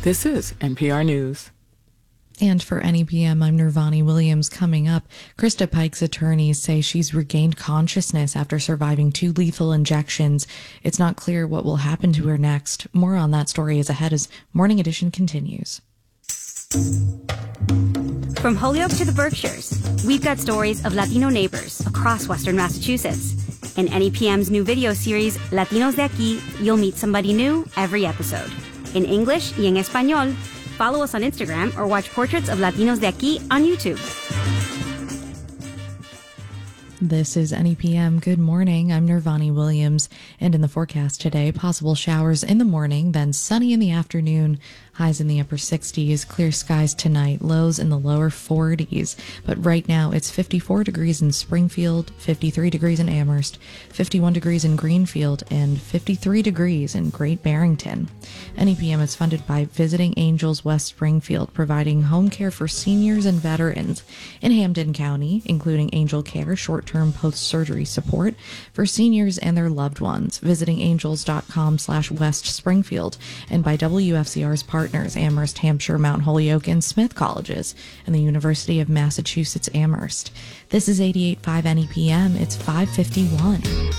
This is NPR News. And for NEPM, I'm Nirvani Williams. Coming up, Krista Pike's attorneys say she's regained consciousness after surviving 2 lethal injections. It's not clear what will happen to her next. More on that story is ahead as Morning Edition continues. From Holyoke to the Berkshires, we've got stories of Latino neighbors across Western Massachusetts. In NEPM's new video series, Latinos de Aquí, you'll meet somebody new every episode. In English y en Español. Follow us on Instagram or watch Portraits of Latinos de Aquí on YouTube. This is NEPM. Good morning. I'm Nirvani Williams. And in the forecast today, possible showers in the morning, then sunny in the afternoon, highs in the upper 60s, clear skies tonight, lows in the lower 40s. But right now it's 54 degrees in Springfield, 53 degrees in Amherst, 51 degrees in Greenfield, and 53 degrees in Great Barrington. NEPM is funded by Visiting Angels West Springfield, providing home care for seniors and veterans in Hampden County, including Angel Care, short-term post-surgery support for seniors and their loved ones. visitingangels.com/West Springfield, and by WFCR's partners, Amherst, Hampshire, Mount Holyoke, and Smith Colleges, and the University of Massachusetts Amherst. This is 88.5 NEPM. It's 5:51.